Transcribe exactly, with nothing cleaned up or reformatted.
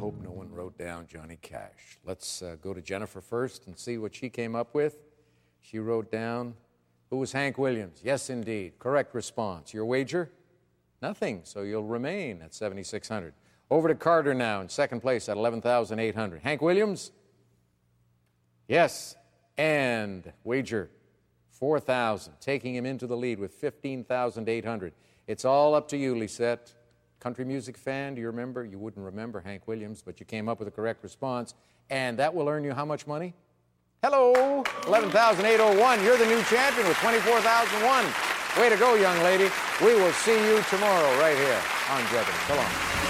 hope no one wrote down Johnny Cash. Let's uh, go to Jennifer first and see what she came up with. She wrote down, who was Hank Williams? Yes, indeed. Correct response. Your wager? Nothing, so you'll remain at seventy-six hundred. Over to Carter now in second place at eleven thousand eight hundred. Hank Williams? Yes, and wager four thousand, taking him into the lead with fifteen thousand eight hundred. It's all up to you, Lisette. Country music fan, do you remember? You wouldn't remember Hank Williams, but you came up with a correct response, and that will earn you how much money? Hello, eleven thousand eight hundred one. You're the new champion with twenty-four thousand one. Way to go, young lady. We will see you tomorrow right here on Jeopardy. So long.